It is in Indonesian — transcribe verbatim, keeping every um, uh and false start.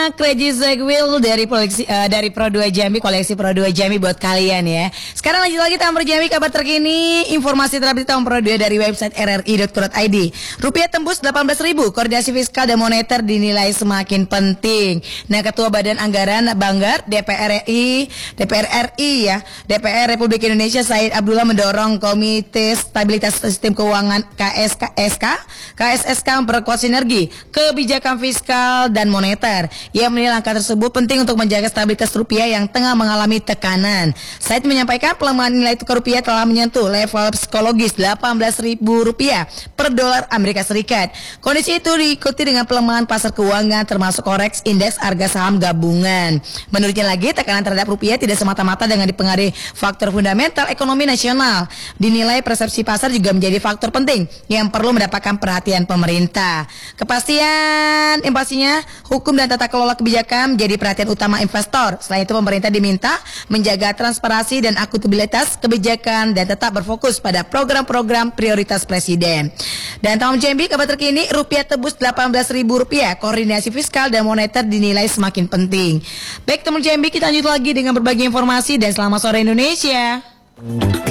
Crazy Segwil dari koleksi uh, dari Pro dua Jambi, koleksi Pro dua Jambi buat kalian ya. Sekarang lanjut lagi Tampar Jambi, kabar terkini, informasi terupdate tahun Pro dua dari website r r i dot co dot i d. Rupiah tembus delapan belas ribu, koordinasi fiskal dan moneter dinilai semakin penting. Nah, Ketua Badan Anggaran Banggar D P R R I, D P R R I ya, D P R Republik Indonesia Said Abdullah mendorong Komite Stabilitas Sistem Keuangan K S S K, K S S K memperkuat sinergi kebijakan fiskal dan moneter. Ia menilai langkah tersebut penting untuk menjaga stabilitas rupiah yang tengah mengalami tekanan. Said menyampaikan pelemahan nilai tukar rupiah telah menyentuh level psikologis delapan belas ribu rupiah per dolar Amerika Serikat. Kondisi itu diikuti dengan pelemahan pasar keuangan termasuk koreks indeks harga saham gabungan. Menurutnya lagi, tekanan terhadap rupiah tidak semata-mata dengan dipengaruhi faktor fundamental ekonomi nasional. Dinilai persepsi pasar juga menjadi faktor penting yang perlu mendapatkan perhatian pemerintah. Kepastian invasinya, hukum dan tata kelola kebijakan menjadi perhatian utama investor. Selain itu, pemerintah diminta menjaga transparansi dan akuntabilitas kebijakan dan tetap berfokus pada program-program prioritas Presiden. Dan tahun Jambi, kabar terkini, rupiah tebus delapan belas ribu rupiah. Koordinasi fiskal dan moneter dinilai semakin penting. Baik teman Jambi, kita lanjut lagi dengan berbagai informasi dan selamat sore Indonesia.